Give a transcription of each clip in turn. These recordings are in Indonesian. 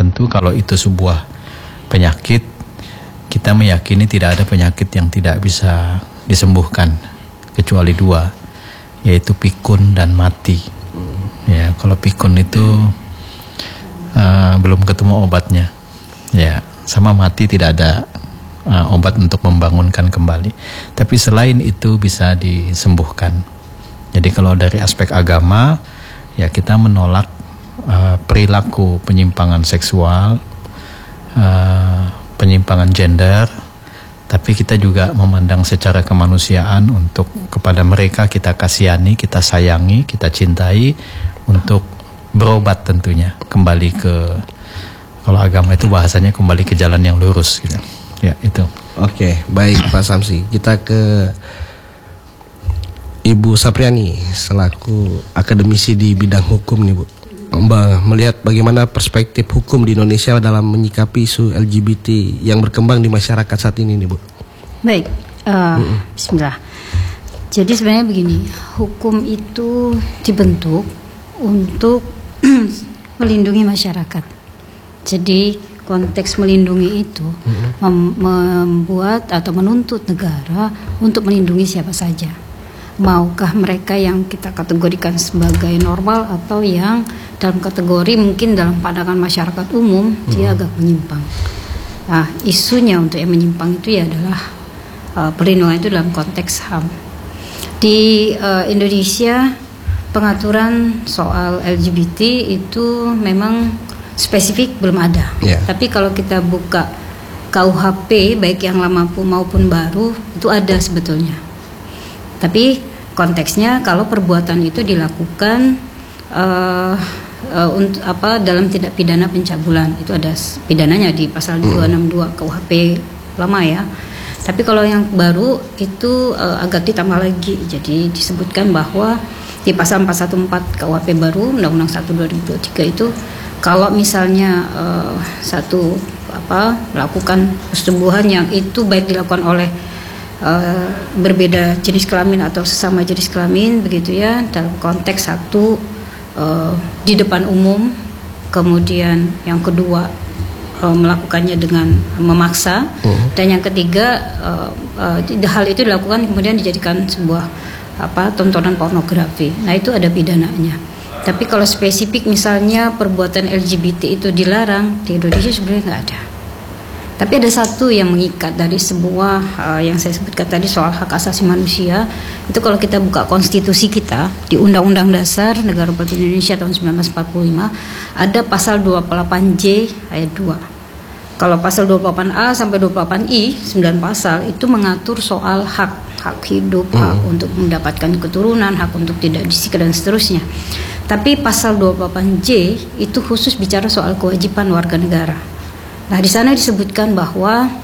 tentu kalau itu sebuah penyakit, kita meyakini tidak ada penyakit yang tidak bisa disembuhkan kecuali dua, yaitu pikun dan mati. Ya, kalau pikun itu belum ketemu obatnya. Ya, sama mati tidak ada obat untuk membangunkan kembali. Tapi selain itu bisa disembuhkan. Jadi kalau dari aspek agama, ya kita menolak perilaku penyimpangan seksual, penyimpangan gender, tapi kita juga memandang secara kemanusiaan untuk kepada mereka kita kasihani, kita sayangi, kita cintai untuk berobat tentunya, kembali ke, kalau agama itu bahasanya kembali ke jalan yang lurus gitu. Ya, itu. Oke, baik Pak Samsi. Kita ke Ibu Sapriani selaku akademisi di bidang hukum nih Bu. Mbak melihat bagaimana perspektif hukum di Indonesia dalam menyikapi isu LGBT yang berkembang di masyarakat saat ini nih Bu. Baik, bismillah. Jadi sebenarnya begini, hukum itu dibentuk untuk melindungi masyarakat. Jadi konteks melindungi itu membuat atau menuntut negara untuk melindungi siapa saja. Maukah mereka yang kita kategorikan sebagai normal atau yang dalam kategori mungkin dalam pandangan masyarakat umum dia agak menyimpang. Nah, isunya untuk yang menyimpang itu ya adalah perlindungan itu dalam konteks HAM. Di Indonesia pengaturan soal LGBT itu memang spesifik belum ada. Tapi kalau kita buka KUHP baik yang lama maupun baru itu ada sebetulnya. Tapi konteksnya kalau perbuatan itu dilakukan untuk dalam tindak pidana pencabulan, itu ada pidananya di pasal 262 KUHP lama ya. Tapi kalau yang baru itu agak ditambah lagi. Jadi disebutkan bahwa di pasal 414 KUHP baru Undang-Undang 1 2023 itu kalau misalnya melakukan persetubuhan yang itu baik dilakukan oleh berbeda jenis kelamin atau sesama jenis kelamin begitu ya, dalam konteks satu di depan umum, kemudian yang kedua melakukannya dengan memaksa, dan yang ketiga hal itu dilakukan kemudian dijadikan sebuah tontonan pornografi. Nah itu ada pidananya. Tapi kalau spesifik misalnya perbuatan LGBT itu dilarang di Indonesia sebenarnya nggak ada. Tapi ada satu yang mengikat dari sebuah yang saya sebutkan tadi soal hak asasi manusia. Itu kalau kita buka konstitusi kita di Undang-Undang Dasar Negara Republik Indonesia tahun 1945 ada pasal 28J ayat 2. Kalau pasal 28A sampai 28I 9 pasal itu mengatur soal hak hidup, hak untuk mendapatkan keturunan, hak untuk tidak disiksa dan seterusnya. Tapi pasal 28J itu khusus bicara soal kewajiban warga negara. Nah, di sana disebutkan bahwa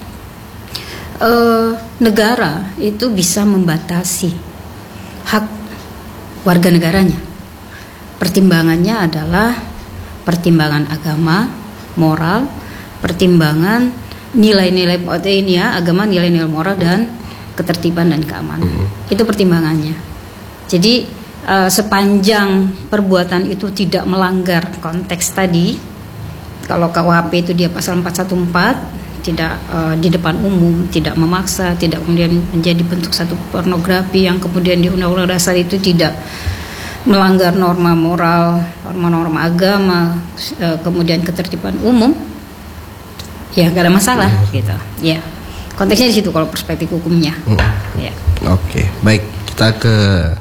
negara itu bisa membatasi hak warga negaranya. Pertimbangannya adalah pertimbangan agama, moral, pertimbangan nilai-nilai ini ya, agama, nilai-nilai moral dan ketertiban dan keamanan. Itu pertimbangannya. Jadi sepanjang perbuatan itu tidak melanggar konteks tadi, kalau KUHP itu dia pasal 414, tidak di depan umum, tidak memaksa, tidak kemudian menjadi bentuk satu pornografi yang kemudian di Undang-Undang Dasar itu tidak melanggar norma moral, norma-norma agama, kemudian ketertiban umum, ya nggak ada masalah gitu. Ya, konteksnya di situ kalau perspektif hukumnya. Ya. Oke, baik, kita ke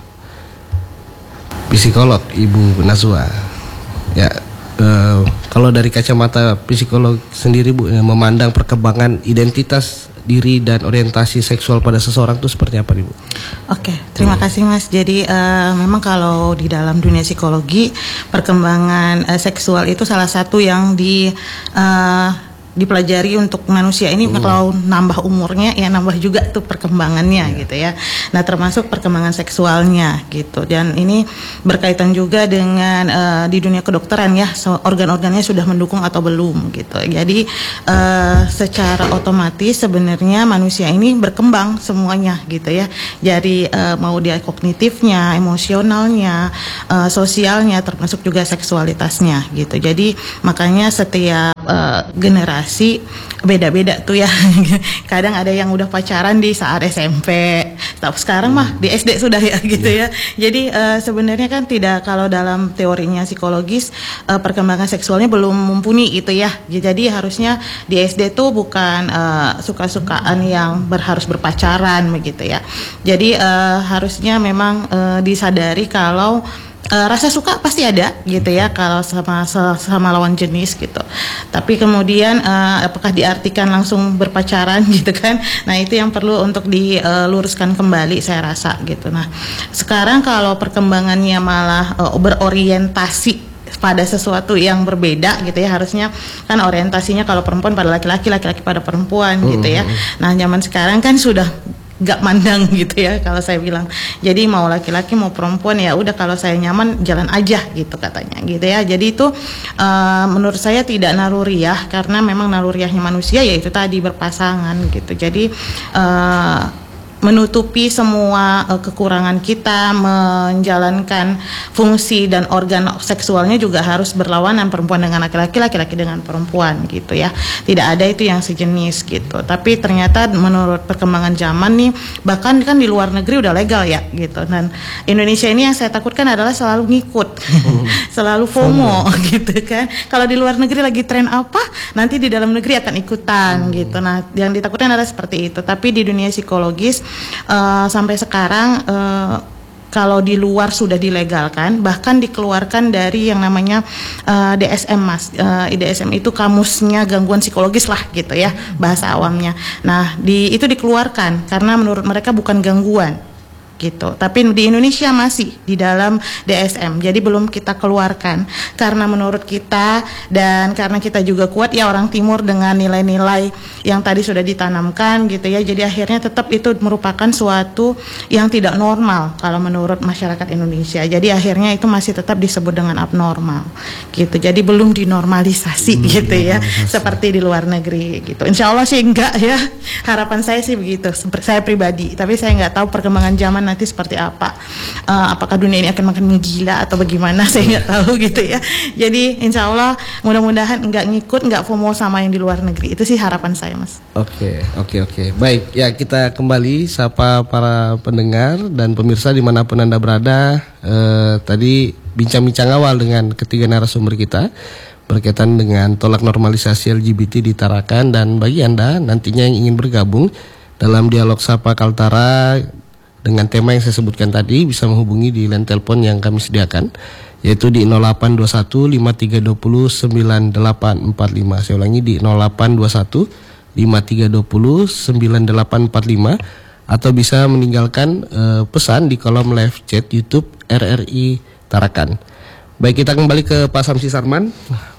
psikolog Ibu Nazwa. Ya. Kalau dari kacamata psikolog sendiri Bu, memandang perkembangan identitas diri dan orientasi seksual pada seseorang itu seperti apa nih Bu? Oke, terima kasih Mas. Jadi memang kalau di dalam dunia psikologi perkembangan seksual itu salah satu yang dipelajari untuk manusia ini. Kalau nambah umurnya ya nambah juga tuh perkembangannya gitu ya. Nah, termasuk perkembangan seksualnya gitu. Dan ini berkaitan juga dengan di dunia kedokteran ya, organ-organnya sudah mendukung atau belum gitu. Jadi secara otomatis sebenarnya manusia ini berkembang semuanya gitu ya. Jadi mau dia kognitifnya, emosionalnya, sosialnya, termasuk juga seksualitasnya gitu. Jadi makanya setiap generasi beda-beda tuh ya. Kadang ada yang udah pacaran di saat SMP, tapi sekarang mah di SD sudah ya gitu ya. Jadi sebenarnya kan tidak, kalau dalam teorinya psikologis perkembangan seksualnya belum mumpuni gitu ya. Jadi harusnya di SD tuh bukan suka-sukaan yang harus berpacaran begitu ya. Jadi harusnya memang disadari kalau rasa suka pasti ada gitu ya kalau sama lawan jenis gitu. Tapi kemudian apakah diartikan langsung berpacaran gitu kan? Nah itu yang perlu untuk diluruskan kembali saya rasa gitu. Nah sekarang kalau perkembangannya malah berorientasi pada sesuatu yang berbeda gitu ya, harusnya kan orientasinya kalau perempuan pada laki-laki, laki-laki pada perempuan gitu ya. Nah zaman sekarang kan sudah gak mandang gitu ya kalau saya bilang. Jadi mau laki-laki mau perempuan ya udah, kalau saya nyaman jalan aja gitu katanya gitu ya. Jadi itu menurut saya tidak naluriah, karena memang naluriahnya manusia yaitu tadi berpasangan gitu. Jadi menutupi semua kekurangan kita, menjalankan fungsi dan organ seksualnya juga harus berlawanan, perempuan dengan laki-laki, laki-laki dengan perempuan gitu ya. Tidak ada itu yang sejenis gitu. Tapi ternyata menurut perkembangan zaman nih, bahkan kan di luar negeri udah legal ya gitu. Dan Indonesia ini yang saya takutkan adalah selalu ngikut, selalu FOMO gitu kan. Kalau di luar negeri lagi tren apa, nanti di dalam negeri akan ikutan gitu. Nah yang ditakutkan adalah seperti itu. Tapi di dunia psikologis sampai sekarang kalau di luar sudah dilegalkan, bahkan dikeluarkan dari yang namanya DSM Mas. DSM itu kamusnya gangguan psikologis lah gitu ya bahasa awamnya. Nah itu dikeluarkan karena menurut mereka bukan gangguan gitu. Tapi di Indonesia masih di dalam DSM. Jadi belum kita keluarkan karena menurut kita dan karena kita juga kuat ya orang timur dengan nilai-nilai yang tadi sudah ditanamkan gitu ya. Jadi akhirnya tetap itu merupakan suatu yang tidak normal kalau menurut masyarakat Indonesia. Jadi akhirnya itu masih tetap disebut dengan abnormal gitu. Jadi belum dinormalisasi gitu ya seperti di luar negeri gitu. Insya Allah sih enggak ya. Harapan saya sih begitu. Saya pribadi. Tapi saya nggak tahu perkembangan zaman nanti seperti apa, apakah dunia ini akan makin menggila atau bagaimana, saya nggak tahu gitu ya. Jadi insya Allah mudah-mudahan nggak ngikut, nggak FOMO sama yang di luar negeri. Itu sih harapan saya Mas. Oke. Baik ya, kita kembali sapa para pendengar dan pemirsa dimanapun Anda berada. Tadi bincang-bincang awal dengan ketiga narasumber kita berkaitan dengan tolak normalisasi LGBT di Tarakan, dan bagi Anda nantinya yang ingin bergabung dalam dialog Sapa Kaltara dengan tema yang saya sebutkan tadi, bisa menghubungi di line telepon yang kami sediakan, yaitu di 0821 5320 9845. Saya ulangi di 0821 5320 9845, atau bisa meninggalkan pesan di kolom live chat YouTube RRI Tarakan. Baik, kita kembali ke Pak Samsi Sarman.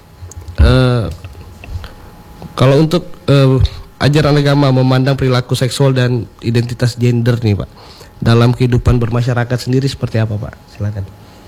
Kalau untuk ajaran agama memandang perilaku seksual dan identitas gender nih Pak, dalam kehidupan bermasyarakat sendiri seperti apa Pak? Silakan.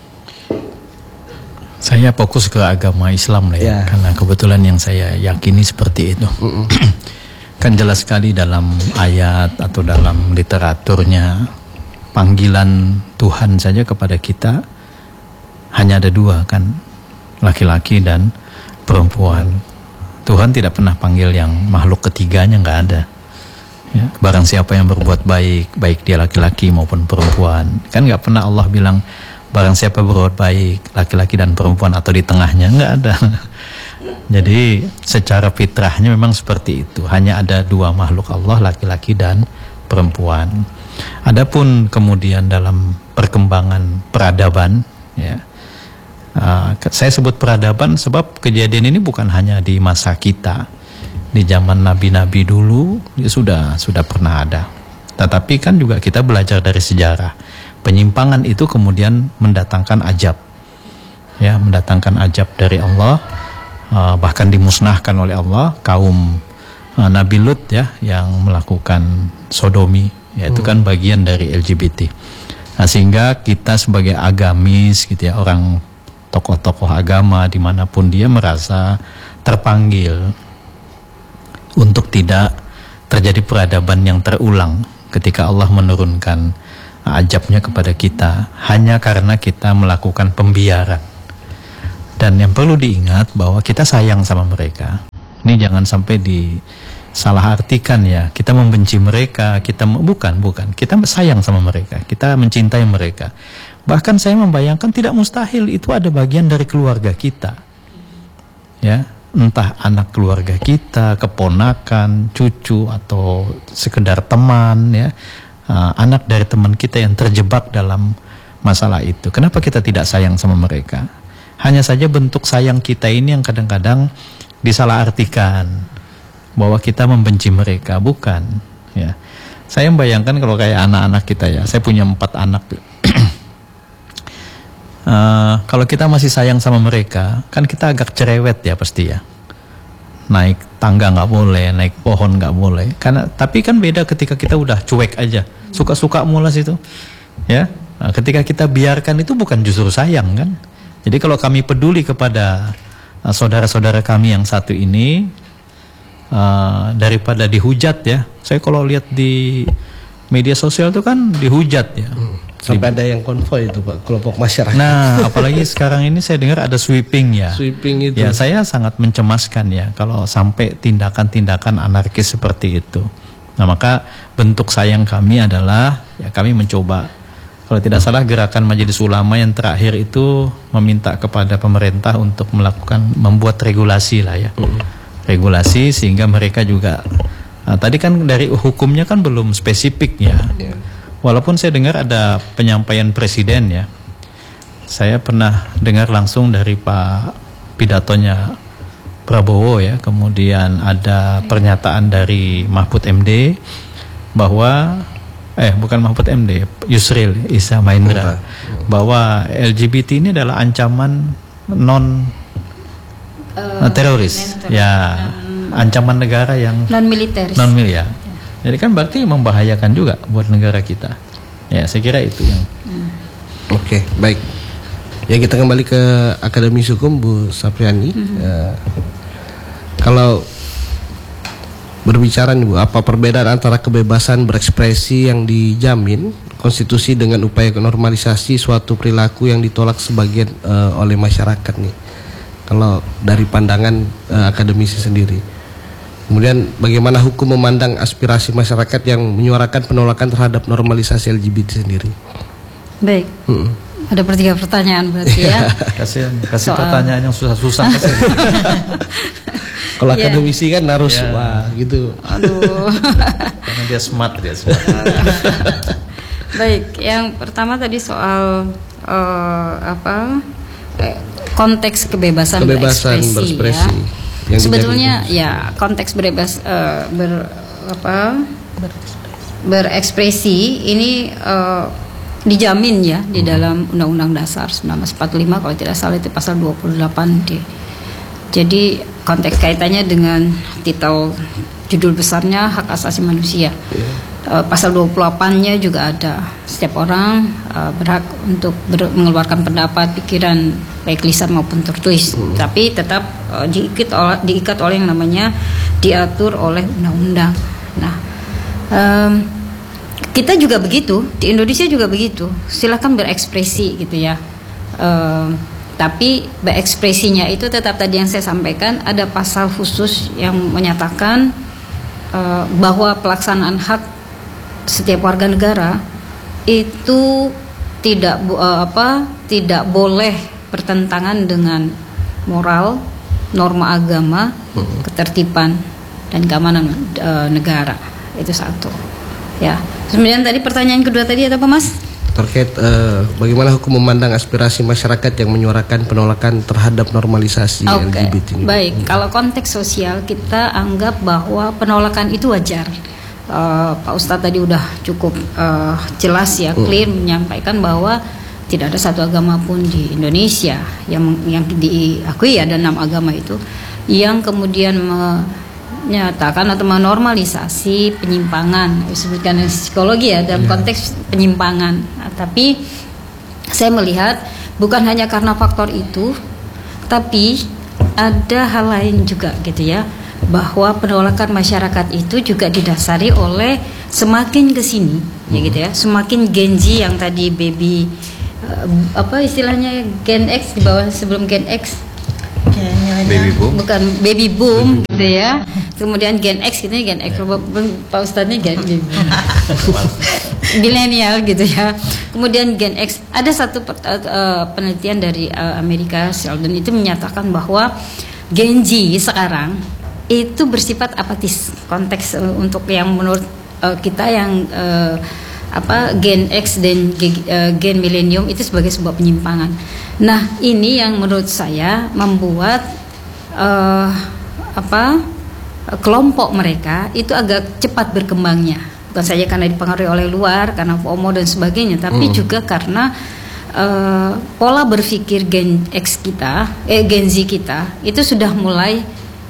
Saya fokus ke agama Islam lah ya, karena kebetulan yang saya yakini seperti itu. Kan jelas sekali dalam ayat atau dalam literaturnya, panggilan Tuhan saja kepada kita hanya ada dua kan, laki-laki dan perempuan. Tuhan tidak pernah panggil yang makhluk ketiganya, nggak ada. Ya, barang siapa yang berbuat baik, baik dia laki-laki maupun perempuan. Kan nggak pernah Allah bilang barang siapa berbuat baik, laki-laki dan perempuan atau di tengahnya, nggak ada. Jadi secara fitrahnya memang seperti itu. Hanya ada dua makhluk Allah, laki-laki dan perempuan. Adapun kemudian dalam perkembangan peradaban, ya, saya sebut peradaban sebab kejadian ini bukan hanya di masa kita. Di zaman nabi-nabi dulu ya sudah pernah ada. Tetapi kan juga kita belajar dari sejarah. Penyimpangan itu kemudian mendatangkan ajab. Ya, mendatangkan ajab dari Allah, bahkan dimusnahkan oleh Allah kaum Nabi Lut ya yang melakukan sodomi, yaitu kan bagian dari LGBT. Nah, sehingga kita sebagai agamis gitu ya, orang tokoh-tokoh agama dimanapun dia merasa terpanggil untuk tidak terjadi peradaban yang terulang ketika Allah menurunkan ajabnya kepada kita hanya karena kita melakukan pembiaran. Dan yang perlu diingat bahwa kita sayang sama mereka. Ini jangan sampai disalah artikan ya. Kita membenci mereka, bukan. Kita sayang sama mereka, kita mencintai mereka. Bahkan saya membayangkan tidak mustahil itu ada bagian dari keluarga kita. Ya, entah anak keluarga kita, keponakan, cucu, atau sekedar teman ya. Anak dari teman kita yang terjebak dalam masalah itu. Kenapa kita tidak sayang sama mereka? Hanya saja bentuk sayang kita ini yang kadang-kadang disalahartikan bahwa kita membenci mereka, bukan ya. Saya membayangkan kalau kayak anak-anak kita ya, saya punya 4 anak. Kalau kita masih sayang sama mereka, kan kita agak cerewet ya pasti ya. Naik tangga nggak boleh, naik pohon nggak boleh. Tapi kan beda ketika kita udah cuek aja, suka-suka mulas itu, ya. Nah, ketika kita biarkan itu bukan justru sayang kan. Jadi kalau kami peduli kepada saudara-saudara kami yang satu ini, daripada dihujat ya. Saya kalau lihat di media sosial itu kan dihujat ya. Sampai ada yang konvoy itu Pak, kelompok masyarakat. Nah, apalagi sekarang ini saya dengar ada sweeping ya. Sweeping itu. Ya, saya sangat mencemaskan ya kalau sampai tindakan-tindakan anarkis seperti itu. Nah, maka bentuk sayang kami adalah ya kami mencoba, kalau tidak salah gerakan Majelis Ulama yang terakhir itu meminta kepada pemerintah untuk membuat regulasi lah ya. Regulasi sehingga mereka juga tadi kan dari hukumnya kan belum spesifik ya. Walaupun saya dengar ada penyampaian presiden ya. Saya pernah dengar langsung dari Pak pidatonya Prabowo ya. Kemudian ada pernyataan dari Mahfud MD bahwa bukan Mahfud MD, Yusril Issa Mahendra, bahwa LGBT ini adalah ancaman teroris ya, ancaman negara yang non militeris. Jadi kan berarti membahayakan juga buat negara kita. Ya, saya kira itu yang. Oke, baik. Ya, kita kembali ke Akademisi Hukum Bu Sapriani. Kalau berbicara nih Bu, apa perbedaan antara kebebasan berekspresi yang dijamin konstitusi dengan upaya normalisasi suatu perilaku yang ditolak sebagian oleh masyarakat nih? Kalau dari pandangan akademisi sendiri. Kemudian bagaimana hukum memandang aspirasi masyarakat yang menyuarakan penolakan terhadap normalisasi LGBT sendiri? Baik, ada 3 pertanyaan berarti ya. Kasih pertanyaan yang susah-susah. Kalau akademisi kan harus wah gitu. Aduh. Karena dia smart. Baik, yang pertama tadi soal konteks kebebasan berekspresi. Ya. Sebetulnya ya konteks berekspresi ini dijamin ya di dalam Undang-Undang Dasar 1945 kalau tidak salah itu pasal 28D. Jadi konteks kaitannya dengan titel judul besarnya hak asasi manusia. Pasal 28-nya juga ada, setiap orang berhak untuk mengeluarkan pendapat, pikiran baik lisan maupun tertulis, tapi tetap diikat oleh yang namanya diatur oleh undang-undang. Nah, kita juga begitu, di Indonesia juga begitu. Silakan berekspresi gitu ya. Tapi berekspresinya itu tetap tadi yang saya sampaikan, ada pasal khusus yang menyatakan bahwa pelaksanaan hak setiap warga negara itu tidak boleh bertentangan dengan moral, norma agama, ketertiban dan keamanan negara. Itu satu. Ya. Kemudian tadi pertanyaan kedua tadi apa Mas? Terkait bagaimana hukum memandang aspirasi masyarakat yang menyuarakan penolakan terhadap normalisasi LGBT ini. Baik, kalau konteks sosial kita anggap bahwa penolakan itu wajar. Pak Ustadz tadi udah cukup jelas ya, clear menyampaikan bahwa tidak ada satu agama pun di Indonesia yang diakui, ada 6 agama itu yang kemudian menyatakan atau menormalisasi penyimpangan, disebutkan psikologi ya dalam konteks penyimpangan. Nah, tapi saya melihat bukan hanya karena faktor itu, tapi ada hal lain juga gitu ya, bahwa penolakan masyarakat itu juga didasari oleh semakin kesini ya gitu ya, semakin Gen Z yang tadi baby apa istilahnya Gen X di bawah sebelum Gen X Baby boom. Bukan baby boom gitu ya. Kemudian Gen X gitu, Gen X. Pak Ustadznya Gen milenial gitu ya. Kemudian Gen X. Ada satu penelitian dari Amerika, Sheldon itu menyatakan bahwa Gen Z sekarang itu bersifat apatis. Konteks untuk yang menurut kita yang Gen X dan Gen Millennium itu sebagai sebuah penyimpangan. Nah, ini yang menurut saya membuat kelompok mereka itu agak cepat berkembangnya. Bukan saja karena dipengaruhi oleh luar, karena FOMO dan sebagainya, tapi juga karena pola berpikir Gen X kita, Gen Z kita itu sudah mulai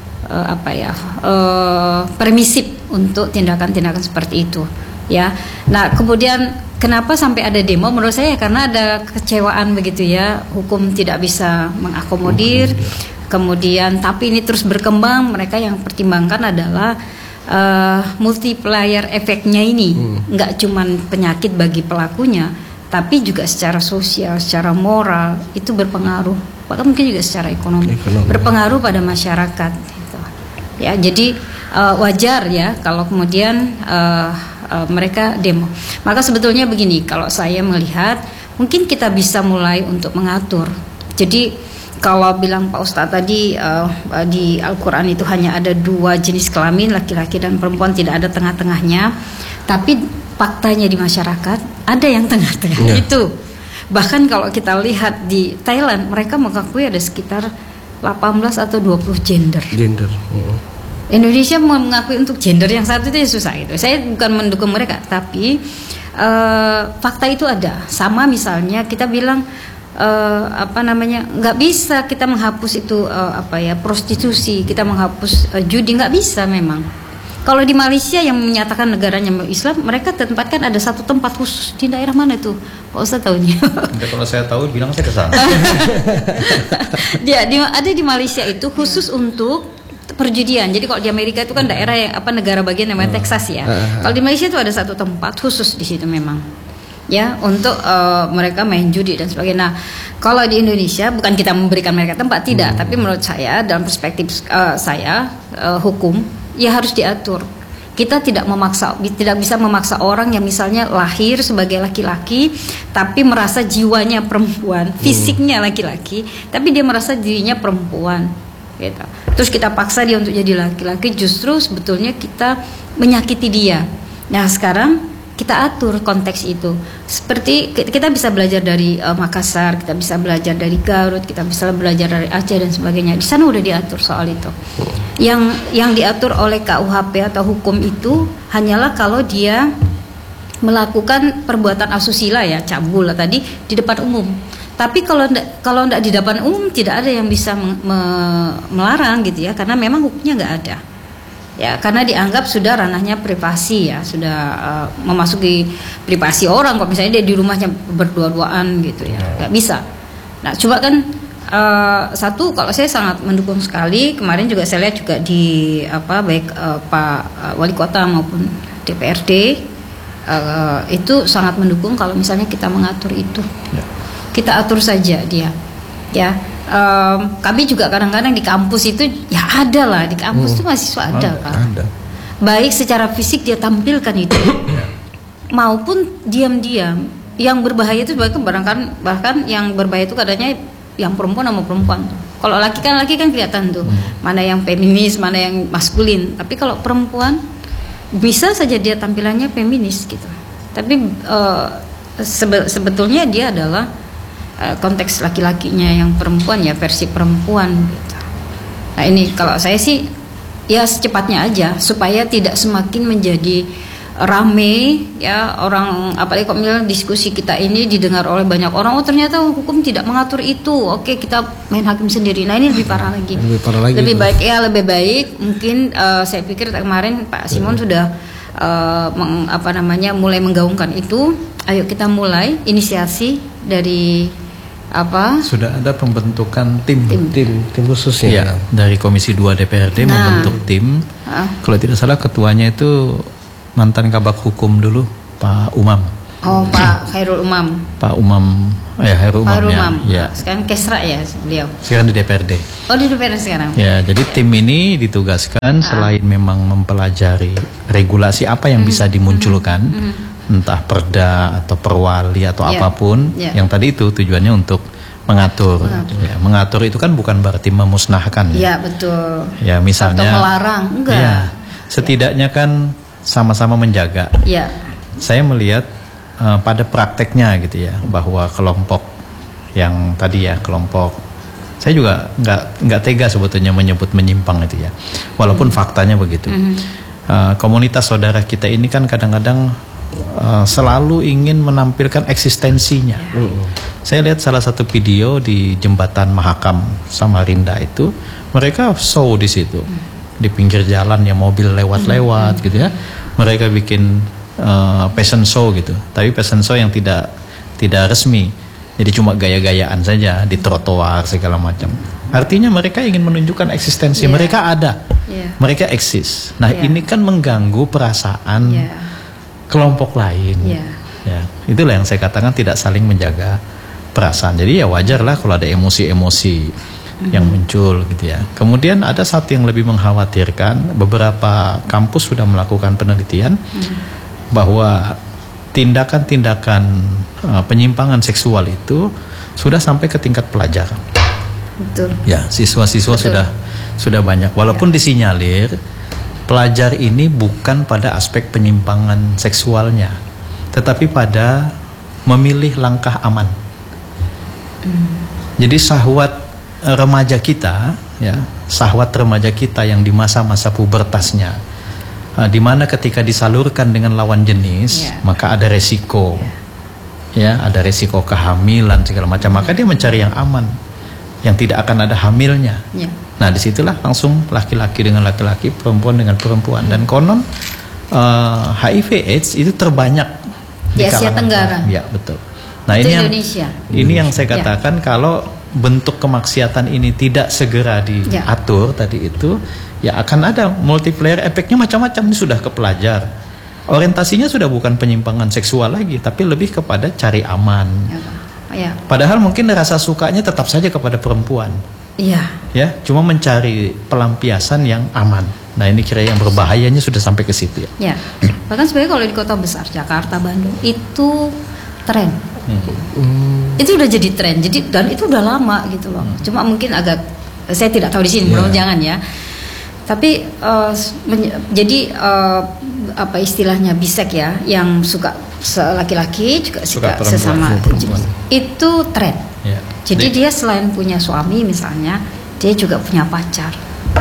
permisif untuk tindakan-tindakan seperti itu. Ya, nah kemudian kenapa sampai ada demo? Menurut saya karena ada kecewaan begitu ya, hukum tidak bisa mengakomodir. Kemudian tapi ini terus berkembang. Mereka yang pertimbangkan adalah multiplier efeknya ini, nggak cuman penyakit bagi pelakunya, tapi juga secara sosial, secara moral itu berpengaruh. Bahkan mungkin juga secara ekonomi. Berpengaruh pada masyarakat. Gitu. Ya, jadi wajar ya kalau kemudian mereka demo. Maka sebetulnya begini, kalau saya melihat mungkin kita bisa mulai untuk mengatur. Jadi kalau bilang Pak Ustadz tadi di Al-Quran itu hanya ada 2 jenis kelamin, laki-laki dan perempuan, tidak ada tengah-tengahnya. Tapi faktanya di masyarakat ada yang tengah-tengah itu. Bahkan kalau kita lihat di Thailand, mereka mengakui ada sekitar 18 atau 20 gender. Indonesia mengakui untuk gender yang satu itu ya susah gitu. Saya bukan mendukung mereka, tapi fakta itu ada. Sama misalnya kita bilang nggak bisa kita menghapus itu prostitusi, kita menghapus judi, nggak bisa memang. Kalau di Malaysia yang menyatakan negaranya Islam, mereka tempatkan ada satu tempat khusus di daerah mana itu? Pak Ustadz tahunya? Kalau saya tahu, bilang saya ke sana. Ada di Malaysia itu khusus untuk perjudian. Jadi kalau di Amerika itu kan daerah yang negara bagian namanya Texas ya. Kalau di Malaysia itu ada satu tempat khusus di situ memang. Ya, untuk mereka main judi dan sebagainya. Nah, kalau di Indonesia bukan kita memberikan mereka tempat, tidak, tapi menurut saya dalam perspektif hukum ya harus diatur. Kita tidak bisa memaksa orang yang misalnya lahir sebagai laki-laki tapi merasa jiwanya perempuan, fisiknya laki-laki, tapi dia merasa dirinya perempuan. Gitu. Terus kita paksa dia untuk jadi laki-laki, justru sebetulnya kita menyakiti dia. Nah, sekarang kita atur konteks itu. Seperti kita bisa belajar dari Makassar, kita bisa belajar dari Garut, kita bisa belajar dari Aceh dan sebagainya. Di sana udah diatur soal itu. Yang diatur oleh KUHP atau hukum itu hanyalah kalau dia melakukan perbuatan asusila ya, cabul tadi di depan umum. Tapi kalau enggak di depan umum tidak ada yang bisa melarang gitu ya, karena memang hukumnya nggak ada. Ya, karena dianggap sudah ranahnya privasi ya, sudah memasuki privasi orang. Kalau misalnya dia di rumahnya berdua-duaan gitu ya, nggak bisa. Nah, coba kan satu, kalau saya sangat mendukung sekali. Kemarin juga saya lihat juga di baik Pak Wali Kota maupun DPRD itu sangat mendukung kalau misalnya kita mengatur itu. Ya. Kita atur saja dia, ya. Kami juga kadang-kadang di kampus itu ya ada lah, di kampus itu mahasiswa ada kan. Baik secara fisik dia tampilkan itu, maupun diam-diam. Yang berbahaya itu bahkan yang berbahaya itu katanya yang perempuan sama perempuan. Kalau laki kan kelihatan tuh, mana yang feminis, mana yang maskulin. Tapi kalau perempuan bisa saja dia tampilannya feminis gitu. Tapi sebetulnya dia adalah konteks laki-lakinya yang perempuan ya, versi perempuan gitu. Nah, ini kalau saya sih ya secepatnya aja supaya tidak semakin menjadi rame ya, orang apalagi kok misalnya diskusi kita ini didengar oleh banyak orang, oh ternyata hukum tidak mengatur itu, oke kita main hakim sendiri. Nah, ini lebih parah lagi. Lebih baik mungkin saya pikir kemarin Pak Simon sudah mulai menggaungkan itu. Ayo kita mulai inisiasi dari sudah ada pembentukan tim khususnya ya, dari Komisi 2 DPRD membentuk tim. Kalau tidak salah ketuanya itu mantan Kabak Hukum dulu Pak Umam. Oh, Pak Khairul Umam. Pak Umam, Khairul Umam, Khairul Umam. ya. Sekarang Kesra ya beliau. Sekarang di DPRD. Oh, di DPR sekarang. Ya, jadi tim ini ditugaskan selain memang mempelajari regulasi apa yang bisa dimunculkan, entah perda atau perwali atau apapun, yang tadi itu tujuannya untuk mengatur. Ya, mengatur itu kan bukan berarti memusnahkan. Iya, betul. Ya, misalnya. Atau melarang, enggak. Ya, setidaknya kan sama-sama menjaga. Iya. Saya melihat pada prakteknya gitu ya, bahwa kelompok yang tadi ya, kelompok, saya juga nggak tega sebetulnya menyebut menyimpang itu ya, walaupun faktanya begitu. Komunitas saudara kita ini kan kadang-kadang selalu ingin menampilkan eksistensinya. Saya lihat salah satu video di jembatan Mahakam Samarinda itu, mereka show di situ, di pinggir jalan ya, mobil lewat-lewat gitu ya, mereka bikin fashion show gitu, tapi fashion show yang tidak resmi, jadi cuma gaya-gayaan saja di trotoar segala macam. Artinya mereka ingin menunjukkan eksistensi, mereka ada, mereka eksis. Nah ini kan mengganggu perasaan kelompok lain. Ya, itulah yang saya katakan tidak saling menjaga perasaan. Jadi ya wajar lah kalau ada emosi-emosi yang muncul gitu ya. Kemudian ada satu yang lebih mengkhawatirkan, beberapa kampus sudah melakukan penelitian bahwa tindakan-tindakan penyimpangan seksual itu sudah sampai ke tingkat pelajar. Betul. Ya, siswa-siswa sudah banyak. Walaupun disinyalir pelajar ini bukan pada aspek penyimpangan seksualnya, tetapi pada memilih langkah aman. Jadi syahwat remaja kita, ya, syahwat remaja kita yang di masa-masa pubertasnya, di mana ketika disalurkan dengan lawan jenis, maka ada resiko, ya, ada resiko kehamilan segala macam. Maka dia mencari yang aman, yang tidak akan ada hamilnya. Nah, disitulah langsung laki-laki dengan laki-laki, perempuan dengan perempuan. Dan konon HIV/AIDS itu terbanyak di Asia Tenggara. Ya, betul. Nah, ini yang saya katakan, kalau bentuk kemaksiatan ini tidak segera diatur tadi itu, ya akan ada multiplier efeknya macam-macam. Ini sudah ke pelajar, orientasinya sudah bukan penyimpangan seksual lagi, tapi lebih kepada cari aman. Padahal mungkin rasa sukanya tetap saja kepada perempuan. Ya, cuma mencari pelampiasan yang aman. Nah, ini kira yang berbahayanya sudah sampai ke situ ya. Bahkan sebenarnya kalau di kota besar Jakarta, Bandung itu tren. Itu udah jadi tren. Jadi dan itu udah lama gitu loh. Cuma mungkin agak, saya tidak tahu di sini, jangan ya. Tapi jadi apa istilahnya bisek ya, yang suka laki-laki juga suka sesama itu tren. Jadi dia selain punya suami misalnya, dia juga punya pacar.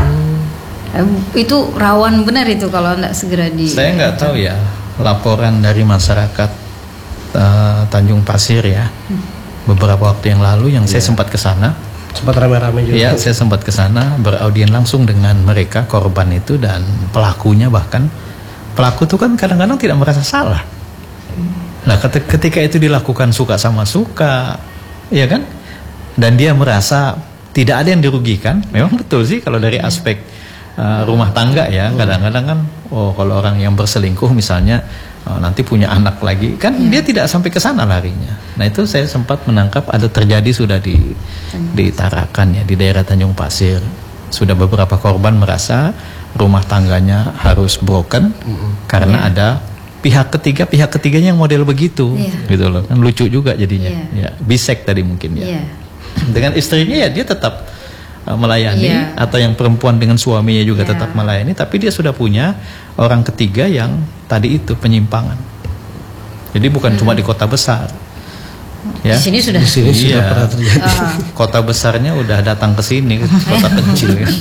Itu rawan benar itu kalau tidak segera di. Saya nggak tahu ya, laporan dari masyarakat Tanjung Pasir ya, beberapa waktu yang lalu yang saya sempat ke sana. Sempat rame-rame juga. Iya, saya sempat ke sana, beraudien langsung dengan mereka, korban itu dan pelakunya. Bahkan pelaku itu kan kadang-kadang tidak merasa salah. Nah, ketika itu dilakukan suka sama suka, ya kan? Dan dia merasa tidak ada yang dirugikan. Memang betul sih kalau dari aspek rumah tangga ya, kadang-kadang kan, kalau orang yang berselingkuh misalnya nanti punya anak lagi, kan dia tidak sampai ke sana larinya. Nah, itu saya sempat menangkap ada terjadi sudah di Tarakan ya, di daerah Tanjung Pasir. Sudah beberapa korban merasa rumah tangganya harus broken karena ada pihak ketiganya yang model begitu, gitu loh. Kan lucu juga jadinya. Ya, bisek tadi mungkin ya. Dengan istrinya ya dia tetap melayani, atau yang perempuan dengan suaminya juga tetap melayani, tapi dia sudah punya orang ketiga yang tadi itu penyimpangan. Jadi bukan cuma di kota besar. Ya. Di sini sudah pernah terjadi. Kota besarnya udah datang ke sini, kota kecil kan.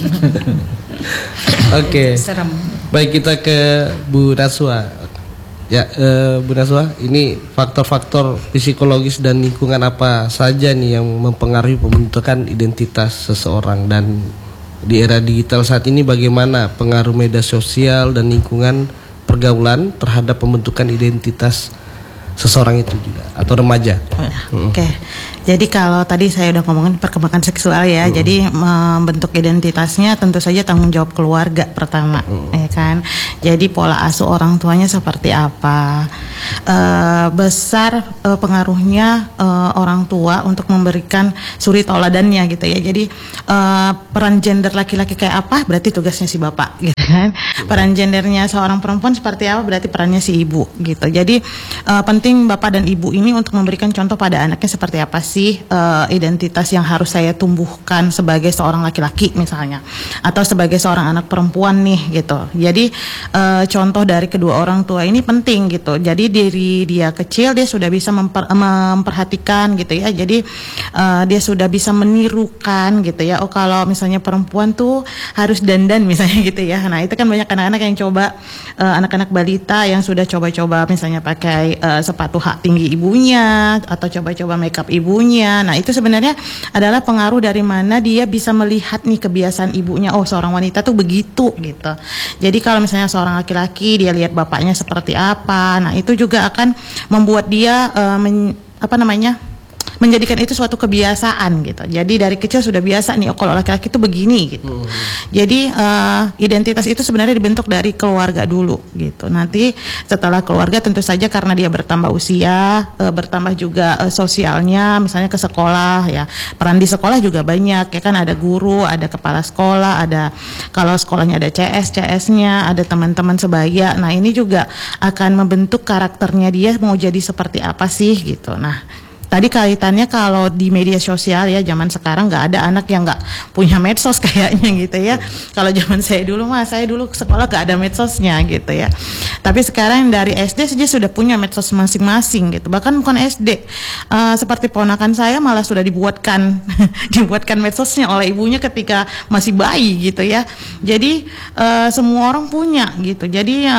Oke. Baik, kita ke Bu Naswa. Ya, Bu Naswa, ini faktor-faktor psikologis dan lingkungan apa saja nih yang mempengaruhi pembentukan identitas seseorang, dan di era digital saat ini bagaimana pengaruh media sosial dan lingkungan pergaulan terhadap pembentukan identitas seseorang itu juga atau remaja? Oke. Jadi kalau tadi saya udah ngomongin perkembangan seksual ya, jadi membentuk identitasnya tentu saja tanggung jawab keluarga pertama, ya kan. Jadi pola asuh orang tuanya seperti apa, besar pengaruhnya orang tua untuk memberikan suri toladannya gitu ya. Jadi peran gender laki-laki kayak apa, berarti tugasnya si bapak, gitu kan. Peran gendernya seorang perempuan seperti apa, berarti perannya si ibu, gitu. Jadi penting bapak dan ibu ini untuk memberikan contoh pada anaknya seperti apa sih identitas yang harus saya tumbuhkan sebagai seorang laki-laki misalnya, atau sebagai seorang anak perempuan nih gitu. Jadi contoh dari kedua orang tua ini penting gitu. Jadi dari dia kecil dia sudah bisa memperhatikan gitu ya. Jadi dia sudah bisa menirukan gitu ya. Oh kalau misalnya perempuan tuh harus dandan misalnya gitu ya. Nah itu kan banyak anak-anak yang coba, anak-anak balita yang sudah coba-coba misalnya pakai sepatu hak tinggi ibunya atau coba-coba makeup ibunya. Nah itu sebenarnya adalah pengaruh dari mana dia bisa melihat nih kebiasaan ibunya. Oh seorang wanita tuh begitu gitu. Jadi kalau misalnya seorang laki-laki dia lihat bapaknya seperti apa, nah itu juga akan membuat dia menjadikan itu suatu kebiasaan gitu. Jadi dari kecil sudah biasa nih, oh kalau laki-laki itu begini gitu. Jadi identitas itu sebenarnya dibentuk dari keluarga dulu gitu. Nanti setelah keluarga tentu saja karena dia bertambah usia, bertambah juga sosialnya, misalnya ke sekolah ya. Peran di sekolah juga banyak ya kan, ada guru, ada kepala sekolah, ada kalau sekolahnya ada CS-nya, ada teman-teman sebaya. Nah ini juga akan membentuk karakternya dia mau jadi seperti apa sih gitu. Nah tadi kaitannya kalau di media sosial ya, zaman sekarang nggak ada anak yang nggak punya medsos kayaknya gitu ya. Kalau zaman saya dulu sekolah nggak ada medsosnya gitu ya. Tapi sekarang dari SD saja sudah punya medsos masing-masing gitu. Bahkan bukan SD, seperti ponakan saya malah sudah dibuatkan medsosnya oleh ibunya ketika masih bayi gitu ya. Jadi semua orang punya gitu. Jadi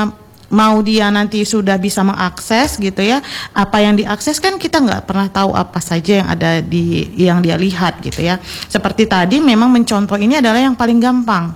mau dia nanti sudah bisa mengakses gitu ya, apa yang diakses kan kita nggak pernah tahu apa saja yang ada yang dia lihat gitu ya. Seperti tadi memang mencontoh ini adalah yang paling gampang.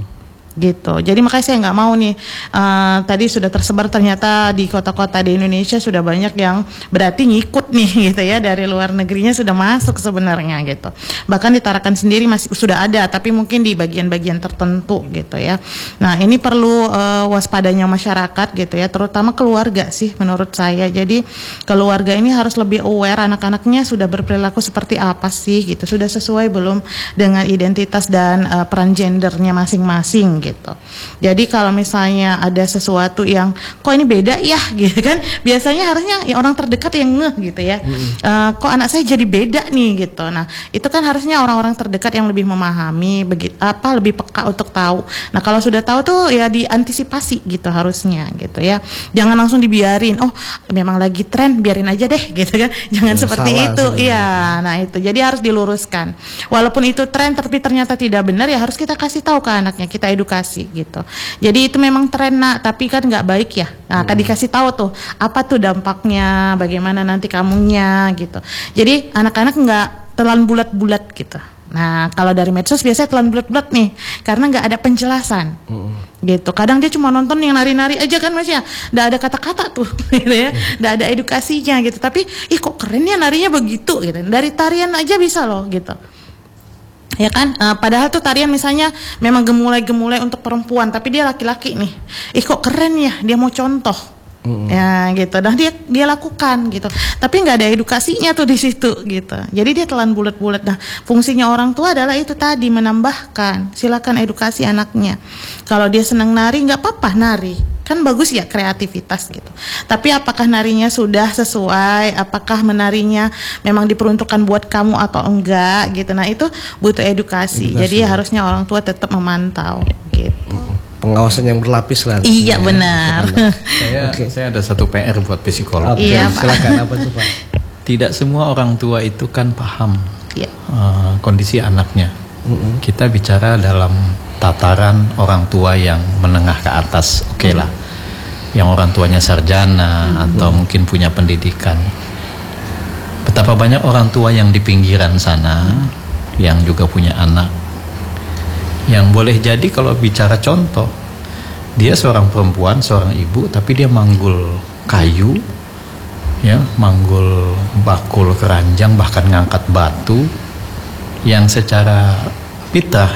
Gitu. Jadi makanya saya nggak mau nih tadi sudah tersebar ternyata di kota-kota di Indonesia sudah banyak yang berarti ngikut nih gitu ya, dari luar negerinya sudah masuk sebenarnya gitu. Bahkan di Tarakan sendiri masih sudah ada, tapi mungkin di bagian-bagian tertentu gitu ya. Nah ini perlu waspadanya masyarakat gitu ya, terutama keluarga sih menurut saya. Jadi keluarga ini harus lebih aware anak-anaknya sudah berperilaku seperti apa sih gitu, sudah sesuai belum dengan identitas dan peran gendernya masing-masing gitu. Jadi kalau misalnya ada sesuatu yang kok ini beda ya gitu kan, biasanya harusnya ya orang terdekat yang ngeh gitu ya. Kok anak saya jadi beda nih gitu. Nah itu kan harusnya orang-orang terdekat yang lebih memahami lebih peka untuk tahu. Nah kalau sudah tahu tuh ya diantisipasi gitu harusnya gitu ya. Jangan langsung dibiarin, oh memang lagi tren biarin aja deh gitu kan. Jangan seperti itu. Iya, nah itu jadi harus diluruskan. Walaupun itu tren tapi ternyata tidak benar ya harus kita kasih tahu ke anaknya, kita edukasi gitu. Jadi itu memang tren nak, tapi kan nggak baik ya. Nah, akan dikasih tahu tuh apa tuh dampaknya, bagaimana nanti kamunya gitu. Jadi anak-anak nggak telan bulat-bulat gitu. Nah kalau dari medsos biasanya telan bulat-bulat nih, karena nggak ada penjelasan gitu. Kadang dia cuma nonton yang nari-nari aja kan Mas ya, nggak ada kata-kata tuh gitu ya, nggak ada edukasinya gitu. Tapi kok keren ya narinya begitu gitu. Dari tarian aja bisa loh gitu. Ya kan, padahal tuh tarian misalnya memang gemulai-gemulai untuk perempuan, tapi dia laki-laki nih, kok keren ya, dia mau contoh, ya gitu, dan dia lakukan gitu, tapi nggak ada edukasinya tuh di situ gitu, jadi dia telan bulat-bulat. Nah, fungsinya orang tua adalah itu tadi, menambahkan, silakan edukasi anaknya. Kalau dia senang nari, nggak apa-apa nari. Kan bagus ya kreativitas gitu. Tapi apakah narinya sudah sesuai? Apakah menarinya memang diperuntukkan buat kamu atau enggak gitu. Nah, itu butuh edukasi. Jadi harusnya orang tua tetap memantau gitu. Pengawasan yang berlapis lah. Iya benar. Saya ada satu PR buat psikolog. Iya, silakan apa tuh Pak? Tidak semua orang tua itu kan paham kondisi anaknya. Kita bicara dalam tataran orang tua yang menengah ke atas, oke lah. Yang orang tuanya sarjana atau mungkin punya pendidikan. Betapa banyak orang tua yang di pinggiran sana yang juga punya anak, yang boleh jadi kalau bicara contoh, dia seorang perempuan, seorang ibu, tapi dia manggul kayu ya, manggul bakul keranjang, bahkan ngangkat batu, yang secara fitrah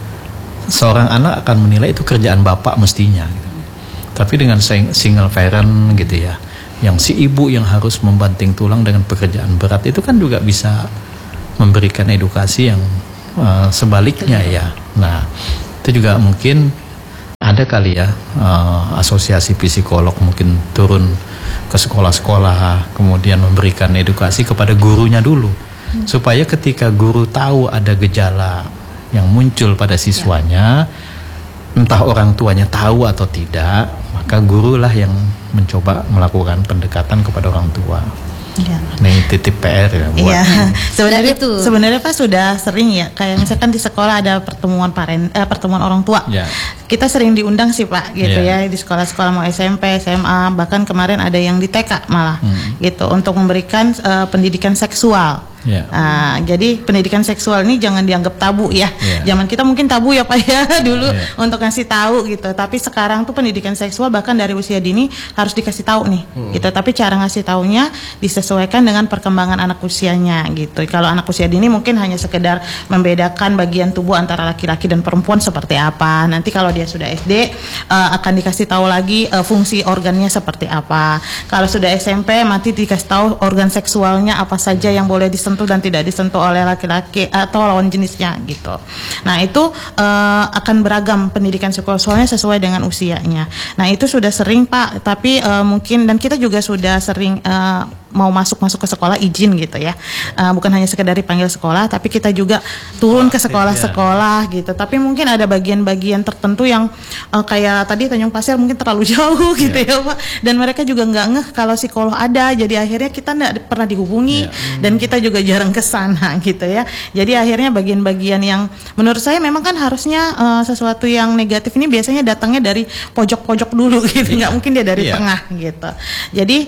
seorang anak akan menilai itu kerjaan bapak mestinya gitu. Tapi dengan single parent gitu ya, yang si ibu yang harus membanting tulang dengan pekerjaan berat, itu kan juga bisa memberikan edukasi yang sebaliknya ya. Nah, itu juga mungkin ada kali ya, asosiasi psikolog mungkin turun ke sekolah-sekolah, kemudian memberikan edukasi kepada gurunya dulu, supaya ketika guru tahu ada gejala yang muncul pada siswanya, entah orang tuanya tahu atau tidak, maka gurulah yang mencoba melakukan pendekatan kepada orang tua. Ya. Ini titip PR ya buat. Iya, itu. sebenarnya Pak sudah sering ya, kayak misalkan di sekolah ada pertemuan orang tua. Ya. Kita sering diundang sih Pak, gitu Ya. ya, di sekolah-sekolah mau SMP, SMA, bahkan kemarin ada yang di TK malah, gitu, untuk memberikan pendidikan seksual. Ya. Jadi pendidikan seksual ini jangan dianggap tabu ya. Ya. Zaman kita mungkin tabu ya Pak ya dulu Ya. untuk ngasih tahu gitu. Tapi sekarang tuh pendidikan seksual bahkan dari usia dini harus dikasih tahu nih, gitu. Tapi cara ngasih taunya disesuaikan dengan perkembangan anak usianya gitu. Kalau anak usia dini mungkin hanya sekedar membedakan bagian tubuh antara laki-laki dan perempuan seperti apa. Nanti kalau dia sudah SD akan dikasih tahu lagi fungsi organnya seperti apa. Kalau sudah SMP nanti dikasih tahu organ seksualnya apa saja yang boleh disentuh dan tidak disentuh oleh laki-laki atau lawan jenisnya gitu. Nah itu akan beragam pendidikan seksualnya sesuai dengan usianya. Nah itu sudah sering Pak, tapi mungkin dan kita juga sudah sering mau masuk ke sekolah izin gitu ya, bukan hanya sekedar dipanggil sekolah, tapi kita juga turun ke sekolah-sekolah gitu. Tapi mungkin ada bagian-bagian tertentu yang kayak tadi Tanjung Pasir mungkin terlalu jauh gitu ya Pak, dan mereka juga nggak ngeh kalau psikolog ada, jadi akhirnya kita nggak pernah dihubungi dan kita juga jarang ke sana gitu ya. Jadi akhirnya bagian-bagian yang menurut saya memang kan harusnya sesuatu yang negatif ini biasanya datangnya dari pojok-pojok dulu gitu, nggak mungkin dia dari tengah gitu. Jadi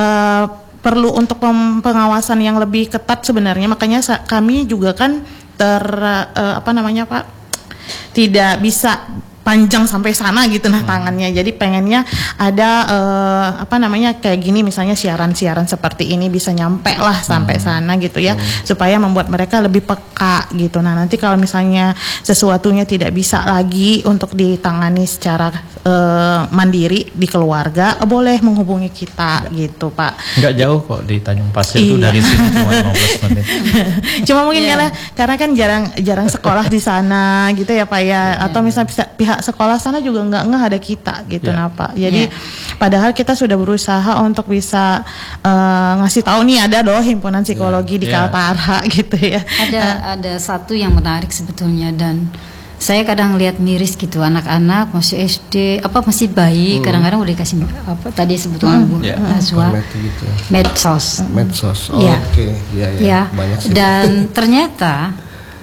perlu untuk pengawasan yang lebih ketat sebenarnya, makanya kami juga kan Pak, tidak bisa panjang sampai sana gitu tangannya. Jadi pengennya ada kayak gini, misalnya siaran-siaran seperti ini bisa nyampe lah sampai sana gitu ya, supaya membuat mereka lebih peka gitu. Nah nanti kalau misalnya sesuatunya tidak bisa lagi untuk ditangani secara mandiri di keluarga, boleh menghubungi kita gitu Pak. Nggak jauh kok di Tanjung Pasir itu dari sini cuma 15 menit. Cuma mungkin karena kan jarang sekolah di sana gitu ya Pak ya, atau misalnya pihak sekolah sana juga nggak ngeh ada kita gitu Pak. Jadi padahal kita sudah berusaha untuk bisa ngasih tahu nih ada himpunan psikologi di Kaltara gitu ya. Ada satu yang menarik sebetulnya, dan saya kadang lihat miris gitu, anak-anak masih SD masih bayi, kadang-kadang udah dikasih tadi sebetulnya Bu Nazwa, medsos. Oke. Ya. Banyak sih. Dan ternyata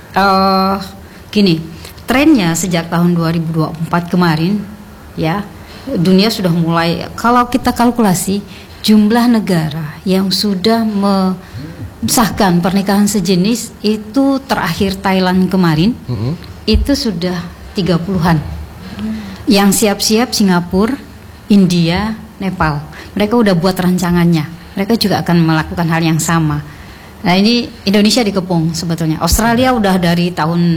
gini, trennya sejak tahun 2024 kemarin ya, dunia sudah mulai, kalau kita kalkulasi jumlah negara yang sudah mensahkan pernikahan sejenis itu terakhir Thailand kemarin itu sudah 30-an. Yang siap-siap Singapura, India, Nepal. Mereka udah buat rancangannya. Mereka juga akan melakukan hal yang sama. Nah ini Indonesia dikepung sebetulnya. Australia udah dari tahun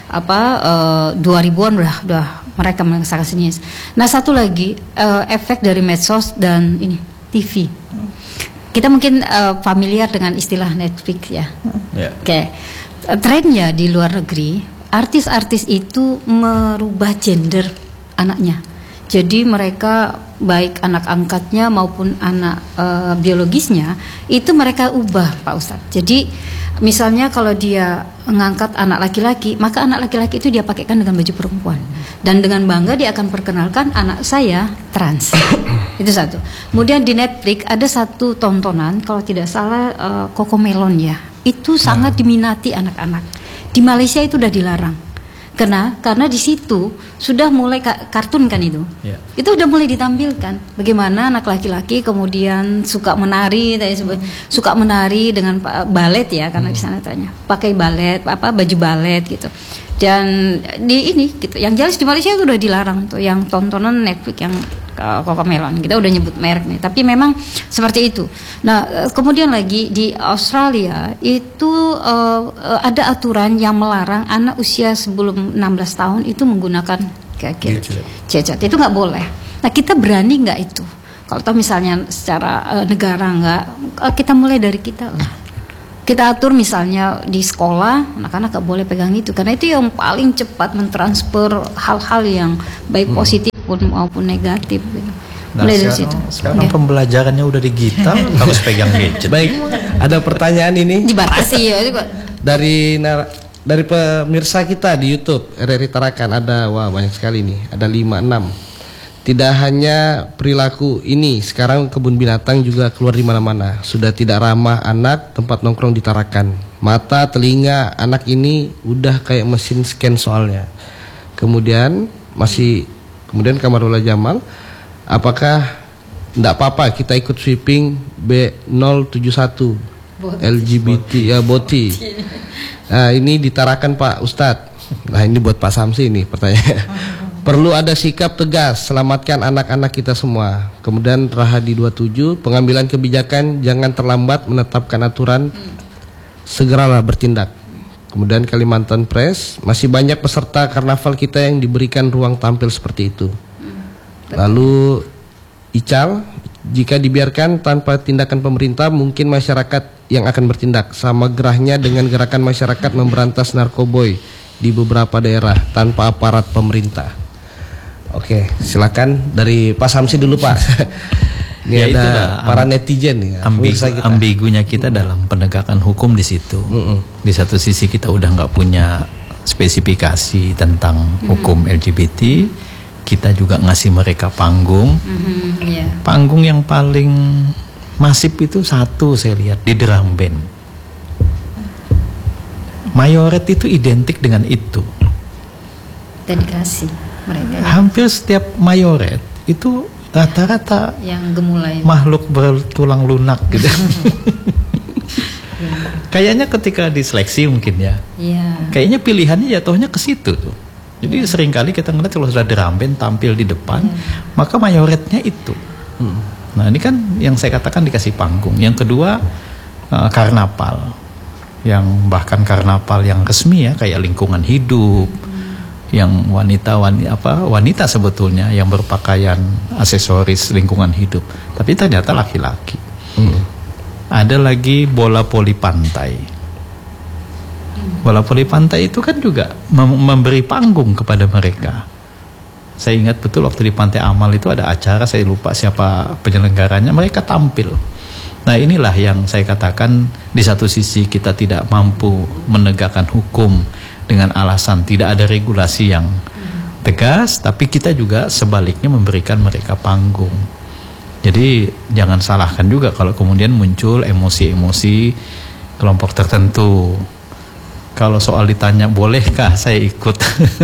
2000-an udah mereka melaksanakan sejenis. Nah satu lagi efek dari medsos dan ini TV. Kita mungkin familiar dengan istilah Netflix ya. Oke. Trennya di luar negeri, artis-artis itu merubah gender anaknya. Jadi mereka baik anak angkatnya maupun anak biologisnya itu mereka ubah Pak Ustadz. Jadi misalnya kalau dia mengangkat anak laki-laki, maka anak laki-laki itu dia pakaikan dengan baju perempuan. Dan dengan bangga dia akan perkenalkan anak saya trans. Itu satu. Kemudian di Netflix ada satu tontonan kalau tidak salah Cocomelon ya. Itu sangat diminati anak-anak. Di Malaysia itu udah dilarang. Karena di situ sudah mulai kartun kan itu. Itu udah mulai ditampilkan bagaimana anak laki-laki kemudian suka menari, suka menari dengan balet ya, karena di sana tanya pakai balet, baju balet gitu. Dan di ini gitu. Yang jelas di Malaysia itu udah dilarang tuh, yang tontonan Netflix yang Cocomelon. Kita udah nyebut merek nih, tapi memang seperti itu. Nah, kemudian lagi di Australia itu ada aturan yang melarang anak usia sebelum 16 tahun itu menggunakan gadget. Itu nggak boleh. Nah, kita berani nggak itu? Kalau tahu misalnya secara negara nggak, kita mulai dari kita lah. Kita atur misalnya di sekolah, anak-anak gak boleh pegang itu, karena itu yang paling cepat mentransfer hal-hal yang baik positif maupun negatif. Nah, mulai dari situ. Sekarang pembelajarannya udah digital, harus pegang gadget. Baik, ada pertanyaan ini Dibatasi ya. dari pemirsa kita di YouTube RRI Tarakan. Ada banyak sekali nih, ada 5-6. Tidak hanya perilaku ini, sekarang kebun binatang juga keluar di mana-mana. Sudah tidak ramah anak, tempat nongkrong di Tarakan. Mata, telinga anak ini udah kayak mesin scan soalnya. Kemudian Kamarullah Jamal, apakah enggak apa-apa kita ikut sweeping B071 LGBT ya Boti. Nah, ini di Tarakan Pak Ustadz. Nah, ini buat Pak Samsi nih pertanyaan. Perlu ada sikap tegas, selamatkan anak-anak kita semua. Kemudian Rahadi 27, pengambilan kebijakan jangan terlambat menetapkan aturan, segeralah bertindak. Kemudian Kalimantan Press, masih banyak peserta karnaval kita yang diberikan ruang tampil seperti itu. Lalu Ical, jika dibiarkan tanpa tindakan pemerintah, mungkin masyarakat yang akan bertindak. Sama gerahnya dengan gerakan masyarakat memberantas narkoboy di beberapa daerah tanpa aparat pemerintah. Oke, silakan dari Pak Samsi dulu Pak. Ini ya, ada para netizen nih. Ambigunya kita dalam penegakan hukum di situ. Di satu sisi kita udah nggak punya spesifikasi tentang hukum LGBT, kita juga ngasih mereka panggung. Panggung yang paling masif itu satu saya lihat di drum band. Mayoret itu identik dengan itu. Dedikasi mereka. Hampir setiap mayoret itu rata-rata yang gemulai, makhluk bertulang lunak gitu. Kayaknya ketika diseleksi mungkin ya. Kayaknya pilihannya jatuhnya ke situ tuh. Jadi seringkali kita ngeliat kalau sudah drum band tampil di depan, maka mayoretnya itu. Nah, ini kan yang saya katakan dikasih panggung. Yang kedua karnaval. Yang bahkan karnaval yang resmi ya, kayak lingkungan hidup. Yang wanita sebetulnya yang berpakaian aksesoris lingkungan hidup, tapi ternyata laki-laki. Ada lagi bola voli pantai. Bola voli pantai itu kan juga memberi panggung kepada mereka. Saya ingat betul waktu di Pantai Amal itu ada acara, saya lupa siapa penyelenggaranya, mereka tampil. Nah, inilah yang saya katakan, di satu sisi kita tidak mampu menegakkan hukum dengan alasan tidak ada regulasi yang tegas, tapi kita juga sebaliknya memberikan mereka panggung. Jadi jangan salahkan juga kalau kemudian muncul emosi-emosi kelompok tertentu. Kalau soal ditanya bolehkah saya ikut,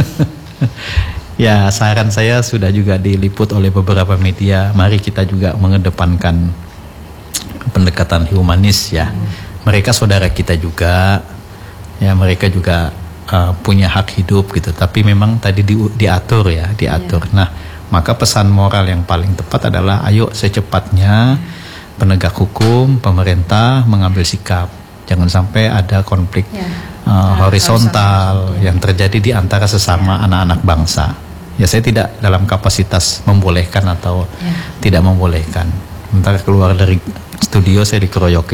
ya saran saya sudah juga diliput oleh beberapa media. Mari kita juga mengedepankan pendekatan humanis ya. Mereka saudara kita juga, ya mereka juga punya hak hidup gitu, tapi memang tadi diatur. Nah, maka pesan moral yang paling tepat adalah ayo secepatnya penegak hukum, pemerintah mengambil sikap. Jangan sampai ada konflik horizontal yang terjadi di antara sesama anak-anak bangsa. Ya, saya tidak dalam kapasitas membolehkan atau tidak membolehkan. Bentar keluar dari studio saya dikeroyokin.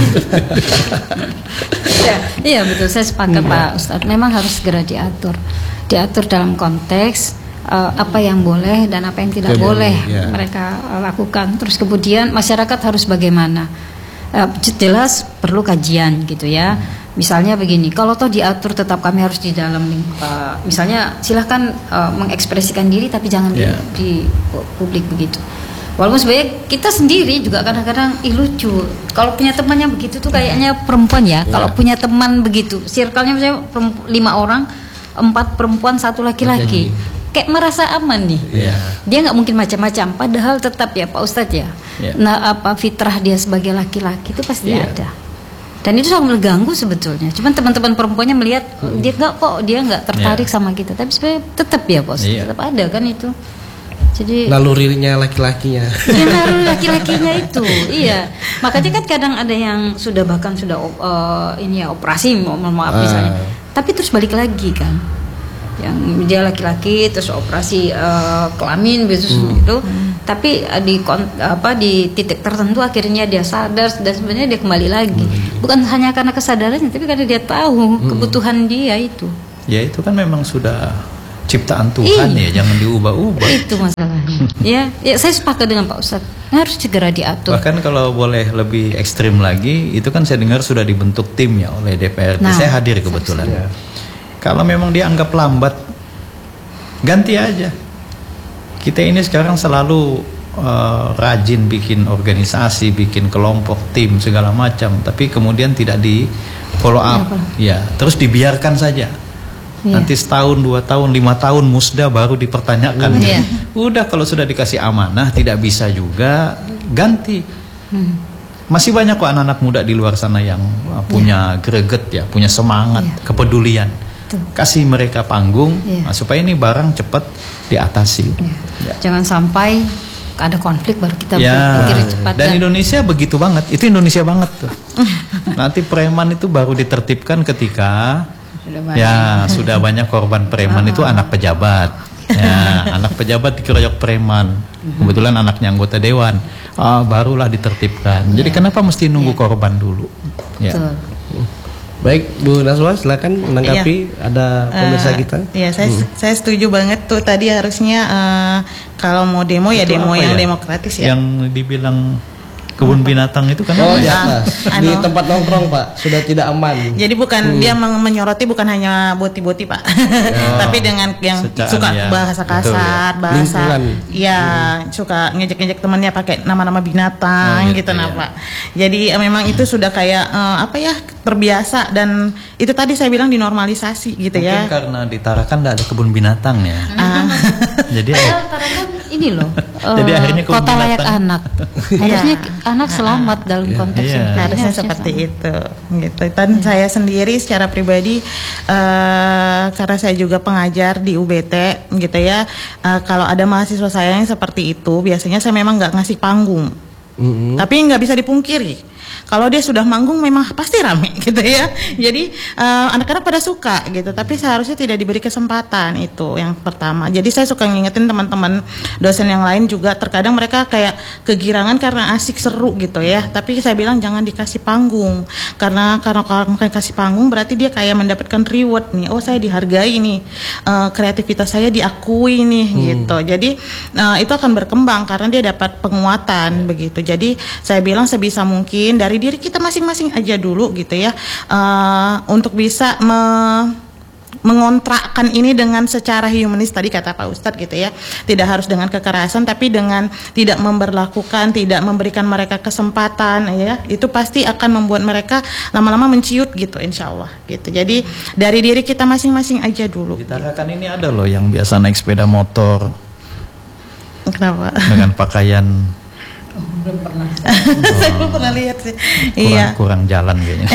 Iya betul, saya sepakat Pak Ustadz. Memang harus segera diatur dalam konteks apa yang boleh dan apa yang tidak boleh mereka lakukan. Terus kemudian masyarakat harus bagaimana? Jelas perlu kajian gitu ya. Misalnya begini, kalau toh diatur tetap kami harus di dalam misalnya silahkan mengekspresikan diri tapi jangan di publik begitu. Walaupun sebenarnya kita sendiri juga kadang-kadang lucu. Kalau punya temannya begitu tuh kayaknya perempuan ya. Kalau punya teman begitu, circle-nya misalnya 5 orang, 4 perempuan, 1 laki-laki. Kayak merasa aman nih. Dia nggak mungkin macam-macam. Padahal tetap ya Pak Ustadz ya. Nah, fitrah dia sebagai laki-laki itu pasti ada. Dan itu sangat mengganggu sebetulnya. Cuman teman-teman perempuannya melihat dia nggak tertarik sama kita. Tapi sebenarnya tetap ya Pak Ustadz, tetap ada kan itu. Jadi nalurinya laki-lakinya. ya naluri laki-lakinya itu, iya. Makanya kan kadang ada yang sudah bahkan sudah operasi maaf misalnya, tapi terus balik lagi kan. Yang dia laki-laki terus operasi kelamin gitu, tapi di titik tertentu akhirnya dia sadar dan sebenarnya dia kembali lagi. Bukan hanya karena kesadarannya, tapi karena dia tahu kebutuhan dia itu. Ya itu kan memang sudah ciptaan Tuhan ya, jangan diubah-ubah. Itu masalahnya. ya saya sepakat dengan Pak Ustadz, harus segera diatur. Bahkan kalau boleh lebih ekstrim lagi, itu kan saya dengar sudah dibentuk tim ya oleh DPRD. Saya hadir kebetulan. Kalau memang dianggap lambat, ganti aja. Kita ini sekarang selalu rajin bikin organisasi, bikin kelompok, tim segala macam, tapi kemudian tidak di follow up. Ya, terus dibiarkan saja. Nanti setahun, 2 tahun, 5 tahun musda baru dipertanyakan. Udah kalau sudah dikasih amanah tidak bisa juga, ganti. Masih banyak kok anak-anak muda di luar sana yang punya greget ya, punya semangat, kepedulian. Kasih mereka panggung supaya ini barang cepat diatasi. Jangan sampai ada konflik baru kita berpikir cepat. Dan Indonesia begitu banget. Itu Indonesia banget tuh. Nanti preman itu baru ditertibkan ketika sudah banyak korban preman itu anak pejabat. Ya, anak pejabat dikeroyok preman. Kebetulan anaknya anggota dewan. Barulah ditertibkan. Jadi kenapa mesti nunggu korban dulu? Ya. Baik, Bu Nazwa, silakan menanggapi ada pemirsa kita. Iya, saya setuju banget tuh tadi harusnya kalau mau demo ya itu demo yang ya? demokratis ya. Yang dibilang kebun binatang itu kan di atas di tempat nongkrong Pak sudah tidak aman. Jadi bukan dia menyoroti bukan hanya boti-boti Pak, tapi dengan yang suka bahasa kasar, bahasa suka ngejek-ngejek temannya pakai nama-nama binatang gitu Pak. Jadi memang itu sudah kayak terbiasa dan itu tadi saya bilang dinormalisasi gitu. Mungkin karena di Tarakan tidak ada kebun binatang ya. Jadi Tarakan ini loh. Jadi akhirnya kota layak anak. Harusnya anak selamat dalam konteks ini. Harusnya seperti itu gitu. Dan saya sendiri secara pribadi karena saya juga pengajar di UBT gitu ya, kalau ada mahasiswa saya yang seperti itu biasanya saya memang nggak ngasih panggung. Tapi nggak bisa dipungkiri kalau dia sudah manggung memang pasti rame gitu ya. Jadi anak-anak pada suka gitu, tapi seharusnya tidak diberi kesempatan, itu yang pertama. Jadi saya suka ngingetin teman-teman dosen yang lain juga, terkadang mereka kayak kegirangan karena asik seru gitu ya, tapi saya bilang jangan dikasih panggung, karena kalau kasih panggung berarti dia kayak mendapatkan reward nih, oh saya dihargai nih, kreativitas saya diakui nih gitu. Jadi itu akan berkembang karena dia dapat penguatan begitu. Jadi saya bilang sebisa mungkin dari diri kita masing-masing aja dulu gitu ya, untuk bisa mengontrakkan ini dengan secara humanis tadi kata Pak Ustadz gitu ya, tidak harus dengan kekerasan tapi dengan tidak memberlakukan, tidak memberikan mereka kesempatan ya, itu pasti akan membuat mereka lama-lama menciut gitu insyaallah gitu. Jadi dari diri kita masing-masing aja dulu. Di Tarakan ini ada loh yang biasa naik sepeda motor. Kenapa? Dengan pakaian Belum pernah. Saya belum pernah lihat sih. Kurang jalan kayaknya.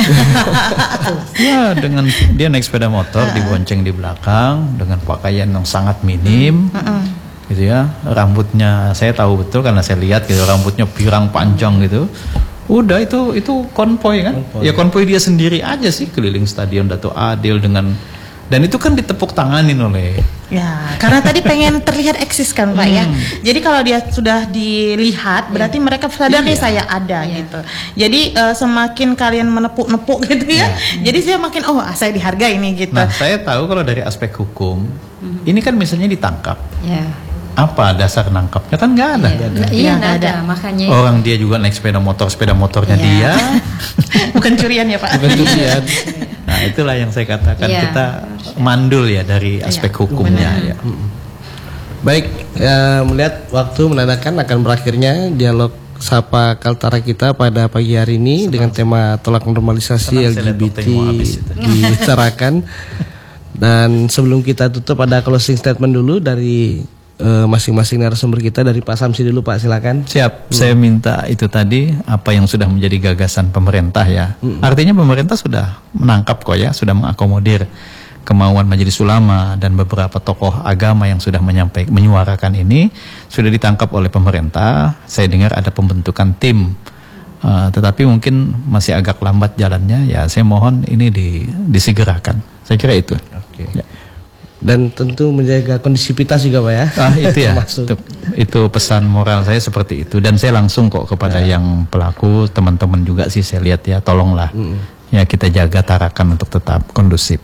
Ya, dengan dia naik sepeda motor dibonceng di belakang dengan pakaian yang sangat minim. Gitu ya. Rambutnya saya tahu betul karena saya lihat gitu, rambutnya pirang panjang gitu. Udah itu konvoy kan? Ya konvoy dia sendiri aja sih keliling Stadion Dato Adil dan itu kan ditepuk tanganin oleh karena tadi pengen terlihat eksis kan Pak ya. Jadi kalau dia sudah dilihat berarti mereka sadar nih saya ada gitu. Jadi semakin kalian menepuk-nepuk gitu ya. Jadi saya makin saya dihargai ini gitu. Nah, saya tahu kalau dari aspek hukum ini kan misalnya ditangkap. Apa dasar nangkapnya kan nggak ada. Iya nggak ada. Makanya orang dia juga naik sepeda motornya dia. Bukan curian ya Pak. Bukan curian. Nah itulah yang saya katakan kita mandul ya dari aspek hukumnya ya. Baik, melihat waktu menandakan akan berakhirnya dialog Sapa Kaltara kita pada pagi hari ini dengan tema tolak normalisasi LGBT di Tarakan. Dan sebelum kita tutup ada closing statement dulu dari masing-masing narasumber kita. Dari Pak Samsi dulu Pak, silakan. Siap, saya minta itu tadi apa yang sudah menjadi gagasan pemerintah ya. Artinya pemerintah sudah menangkap kok ya, sudah mengakomodir. kemauan Majelis Ulama dan beberapa tokoh agama yang sudah menyuarakan ini sudah ditangkap oleh pemerintah. Saya dengar ada pembentukan tim, tetapi mungkin masih agak lambat jalannya. Ya, saya mohon ini disegerakan. Saya kira itu. Oke. Ya. Dan tentu menjaga kondisivitas juga Pak ya. Itu ya. Itu pesan moral saya seperti itu. Dan saya langsung kok kepada yang pelaku, teman-teman juga sih saya lihat ya, tolonglah ya kita jaga tarakan untuk tetap kondusif.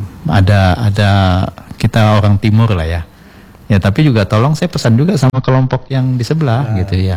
Ada kita orang timur lah ya. Ya tapi juga tolong saya pesan juga sama kelompok yang di sebelah gitu ya.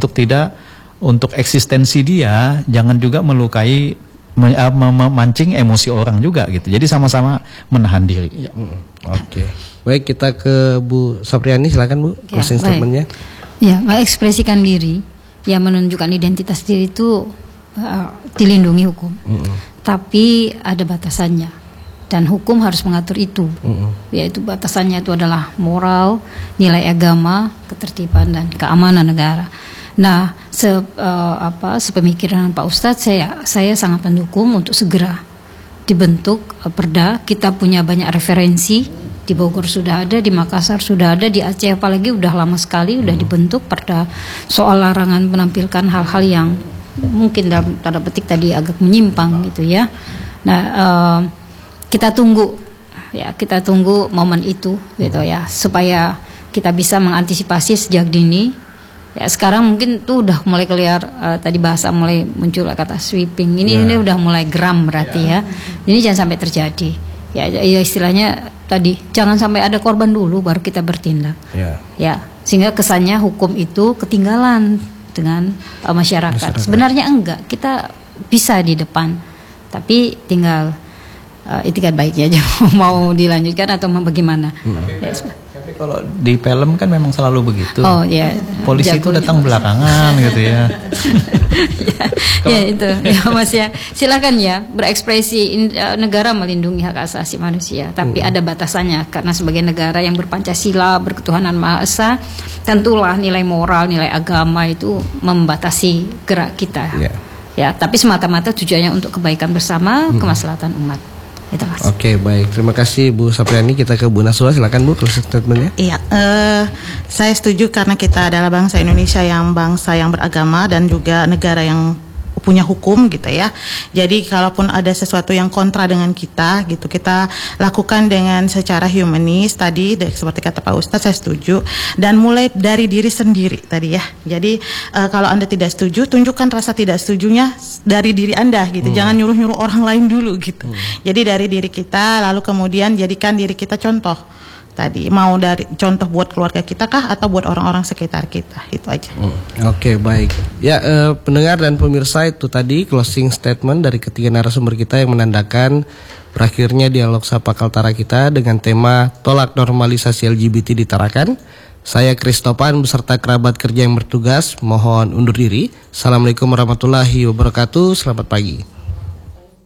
Untuk eksistensi dia jangan juga melukai, memancing emosi orang juga gitu. Jadi sama-sama menahan diri. Ya. Oke. Baik, kita ke Bu Sapriani, silakan Bu, closing statementnya. Ya, mengekspresikan diri, ya menunjukkan identitas diri itu dilindungi hukum. Tapi ada batasannya. Dan hukum harus mengatur itu. Yaitu batasannya itu adalah moral, nilai agama, ketertiban dan keamanan negara. Nah, sepemikiran Pak Ustadz, saya sangat mendukung untuk segera dibentuk Perda. Kita punya banyak referensi, di Bogor sudah ada, di Makassar sudah ada, di Aceh apalagi udah lama sekali udah dibentuk Perda soal larangan menampilkan hal-hal yang mungkin dalam tanda petik tadi agak menyimpang gitu ya. Nah, kita tunggu momen itu gitu ya, supaya kita bisa mengantisipasi sejak dini. Ya sekarang mungkin tuh udah mulai keluar tadi bahasa mulai muncul kata sweeping. Ini udah mulai geram berarti ya. Ini jangan sampai terjadi. Ya istilahnya tadi jangan sampai ada korban dulu baru kita bertindak. Ya sehingga kesannya hukum itu ketinggalan dengan masyarakat. Sebenarnya enggak. Kita bisa di depan. Tapi tinggal itikat baiknya aja mau dilanjutkan atau mau bagaimana. Tapi kalau di film kan memang selalu begitu. Oh ya. Polisi itu datang belakangan gitu ya. Ya itu ya Mas ya. Silakan ya berekspresi, negara melindungi hak asasi manusia, tapi ada batasannya karena sebagai negara yang berpancasila, berketuhanan Maha Esa, tentulah nilai moral, nilai agama itu membatasi gerak kita. Ya, tapi semata-mata tujuannya untuk kebaikan bersama, kemaslahatan umat. Itu Mas. Oke, baik. Terima kasih Bu Sapriani. Kita ke Bu Naswa, silakan Bu closing statementnya. Iya, saya setuju karena kita adalah bangsa Indonesia yang beragama dan juga negara yang punya hukum gitu ya. Jadi kalaupun ada sesuatu yang kontra dengan kita gitu, kita lakukan dengan secara humanis tadi seperti kata Pak Ustadz, saya setuju, dan mulai dari diri sendiri tadi ya. Jadi kalau Anda tidak setuju, tunjukkan rasa tidak setujunya dari diri Anda gitu. Jangan nyuruh-nyuruh orang lain dulu gitu. Jadi dari diri kita, lalu kemudian jadikan diri kita contoh. Tadi mau dari contoh buat keluarga kita kah atau buat orang-orang sekitar kita, itu aja. Oke, baik. Ya, pendengar dan pemirsa, itu tadi closing statement dari ketiga narasumber kita yang menandakan berakhirnya dialog Sapa Kaltara kita dengan tema tolak normalisasi LGBT di Tarakan. Saya Kristopan beserta kerabat kerja yang bertugas mohon undur diri. Assalamualaikum warahmatullahi wabarakatuh. Selamat pagi.